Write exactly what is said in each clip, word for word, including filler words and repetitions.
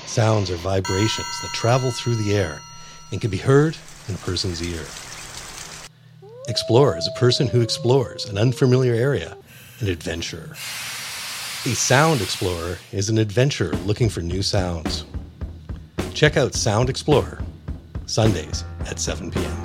Sounds are vibrations that travel through the air and can be heard in a person's ear. Explorer is a person who explores an unfamiliar area, an adventurer. A sound explorer is an adventurer looking for new sounds. Check out Sound Explorer, Sundays at seven p.m.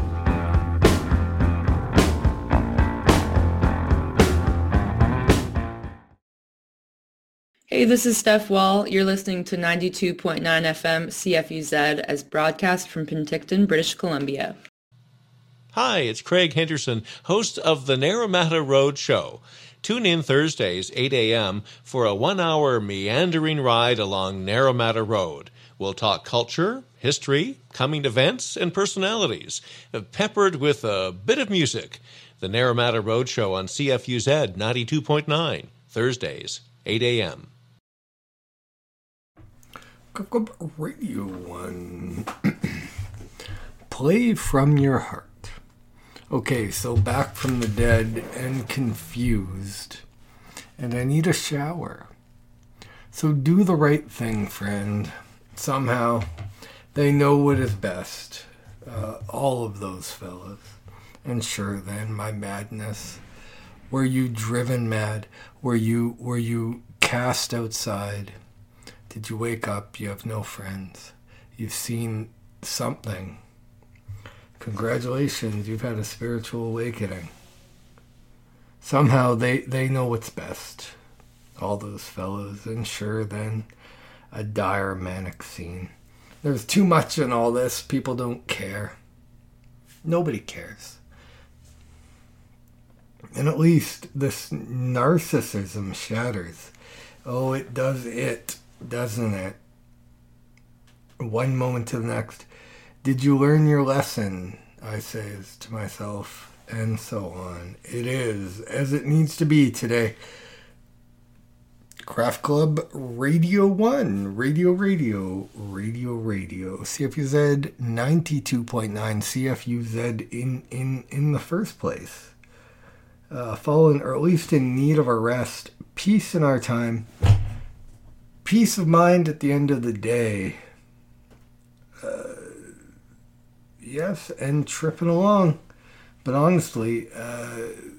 Hey, this is Steph Wall. You're listening to ninety-two point nine F M C F U Z as broadcast from Penticton, British Columbia. Hi, it's Craig Henderson, host of the Naramata Road Show. Tune in Thursdays, eight a.m., for a one-hour meandering ride along Naramata Road. We'll talk culture, history, coming events, and personalities, peppered with a bit of music. The Naramata Road Show on C F U Z ninety-two point nine, Thursdays, eight a.m. Radio One. Play from your heart. Okay, so back from the dead and confused, and I need a shower. So do the right thing, friend. Somehow, they know what is best. Uh, all of those fellas. And sure, then, my madness. Were you driven mad? Were you, were you cast outside? Did you wake up? You have no friends. You've seen something. Congratulations, you've had a spiritual awakening. Somehow they, they know what's best. All those fellows. And sure, then, a dire manic scene. There's too much in all this. People don't care. Nobody cares. And at least this narcissism shatters. Oh, it does it, doesn't it? One moment to the next. Did you learn your lesson? I says to myself, and so on. It is as it needs to be today. Craft Club Radio One, Radio Radio, Radio Radio, C F U Z ninety-two point nine, C F U Z in in in the first place. Uh, fallen, or at least in need of a rest, peace in our time, peace of mind at the end of the day. Uh, yes, and tripping along. But honestly, uh,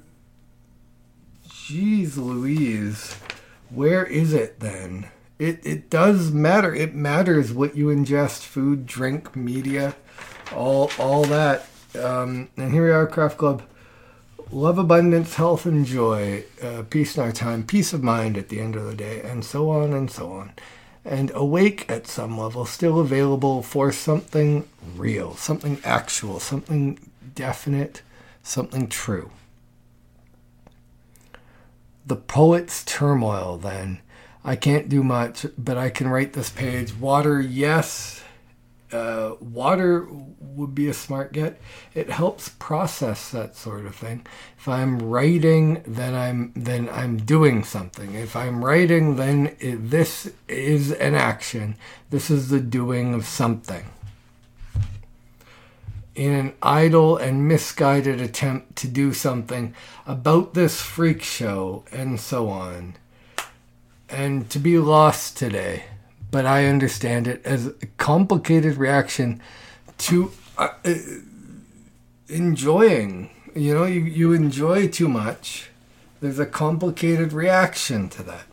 geez Louise, where is it then? It it does matter. It matters what you ingest, food, drink, media, all all that. Um, and here we are, Craft Club. Love, abundance, health, and joy, uh, peace in our time, peace of mind at the end of the day, and so on and so on. And awake at some level, still available for something real, something actual, something definite, something true. The poet's turmoil, then. I can't do much, but I can write this page. Water, yes. Uh, water would be a smart get. It helps process that sort of thing. If I'm writing, then I'm then I'm doing something. If I'm writing, then it, this is an action. This is the doing of something. In an idle and misguided attempt to do something about this freak show and so on. And to be lost today. But I understand it as a complicated reaction to uh, uh, enjoying. You know, you, you enjoy too much. There's a complicated reaction to that.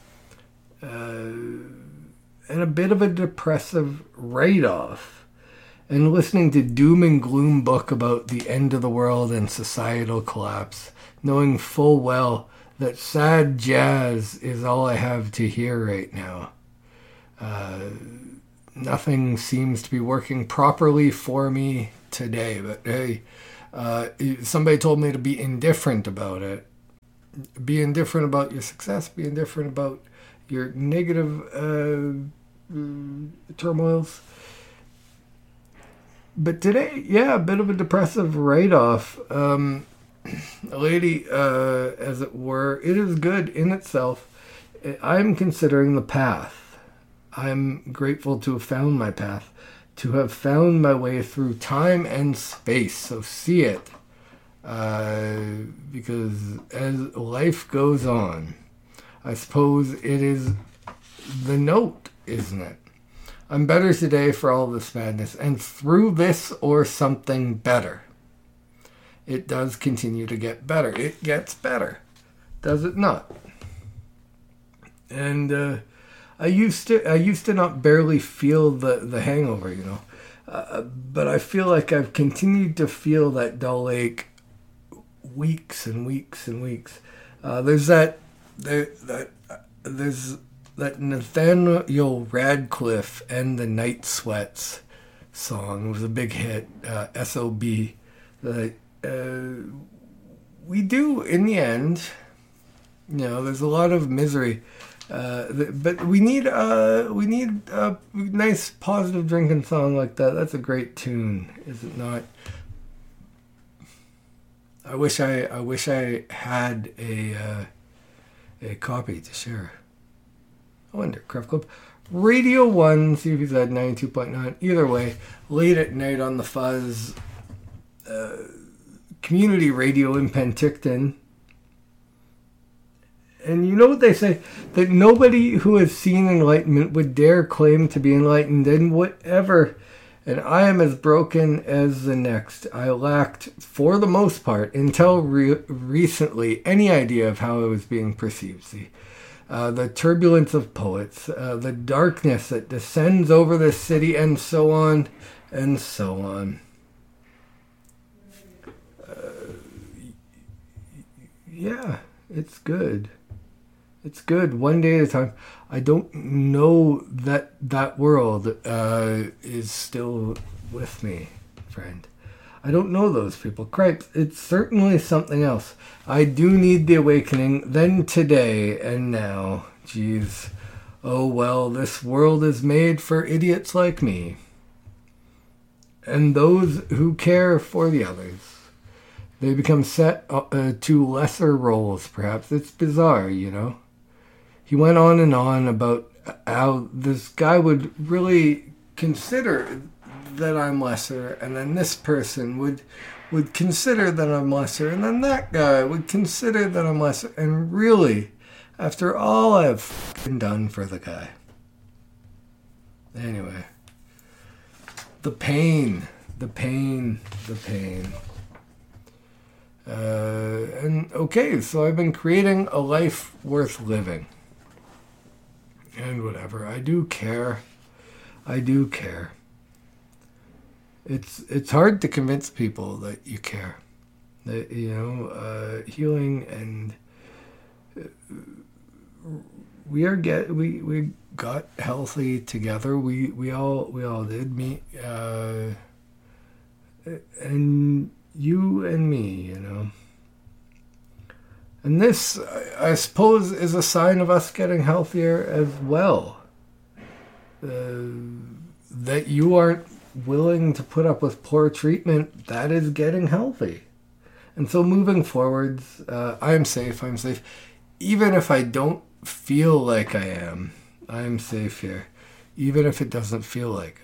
Uh, and a bit of a depressive write-off. And listening to doom and gloom book about the end of the world and societal collapse, knowing full well that sad jazz is all I have to hear right now. Uh, nothing seems to be working properly for me today, but hey, uh, somebody told me to be indifferent about it. Be indifferent about your success, be indifferent about your negative uh, turmoils. But today, yeah, a bit of a depressive write-off. Um, a lady, uh, as it were, it is good in itself. I'm considering the path. I'm grateful to have found my path, to have found my way through time and space. So see it. Uh, because as life goes on, I suppose it is the note, isn't it? I'm better today for all this madness, and through this or something better. It does continue to get better. It gets better. Does it not? And uh, I used to I used to not barely feel the, the hangover, you know. Uh, but I feel like I've continued to feel that dull ache weeks and weeks and weeks. Uh, there's that there that uh, there's that Nathaniel Radcliffe and the Night Sweats song. It was a big hit. Uh, S O B. The uh, we do in the end. You know, there's a lot of misery. Uh, but we need uh, we need a nice positive drinking song like that. That's a great tune, is it not? I wish I I wish I had a uh, a copy to share. I wonder, Craft Club, Radio One, C F Z ninety-two point nine. Either way, late at night on the Fuzz, uh, community radio in Penticton. And you know what they say? That nobody who has seen enlightenment would dare claim to be enlightened in whatever. And I am as broken as the next. I lacked, for the most part, until re- recently, any idea of how I was being perceived. See, uh, the turbulence of poets, uh, the darkness that descends over this city, and so on, and so on. Uh, yeah, it's good. It's good, one day at a time. I don't know that that world uh, is still with me, friend. I don't know those people. Cripes, it's certainly something else. I do need the awakening, then today and now. Jeez. Oh well, this world is made for idiots like me. And those who care for the others. They become set uh, to lesser roles, perhaps. It's bizarre, you know. He went on and on about how this guy would really consider that I'm lesser, and then this person would would consider that I'm lesser, and then that guy would consider that I'm lesser. And really, after all I've done for the guy. Anyway. The pain. The pain. The pain. Uh, and okay, so I've been creating a life worth living. And whatever. I do care. I do care. It's it's hard to convince people that you care. That, you know, uh, healing and uh, we are get we, we got healthy together. We we all we all did. Me uh, and you and me, you know. And this, I suppose, is a sign of us getting healthier as well. Uh, that you aren't willing to put up with poor treatment, that is getting healthy. And so moving forwards, uh, I'm safe, I'm safe. Even if I don't feel like I am, I'm safe here. Even if it doesn't feel like it.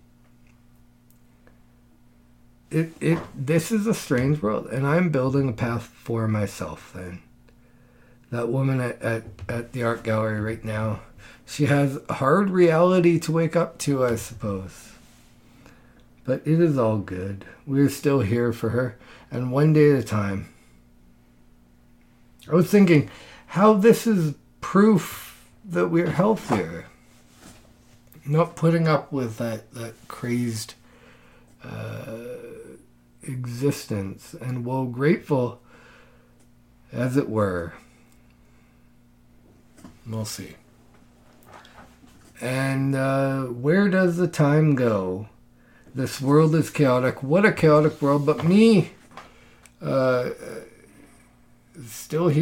It it this is a strange world, and I'm building a path for myself then. That woman at, at, at the art gallery right now, she has a hard reality to wake up to, I suppose. But it is all good. We're still here for her, and one day at a time. I was thinking how this is proof that we're healthier. Not putting up with that, that crazed uh, existence, and well, grateful, as it were. We'll see. And uh, where does the time go? This world is chaotic. What a chaotic world, but me, uh, still here.